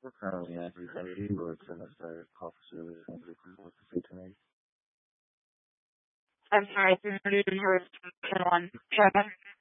We're currently at 370, but the call facility is going to be what to say to me. I'm sorry, 301. Kevin?